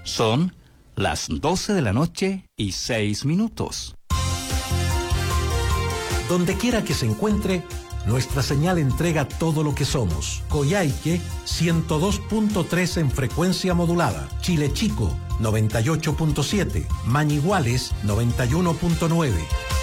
Son las 12:06 PM. Donde quiera que se encuentre, nuestra señal entrega todo lo que somos. Coyhaique, 102.3 en frecuencia modulada. Chile Chico, 98.7. Mañiguales, 91.9.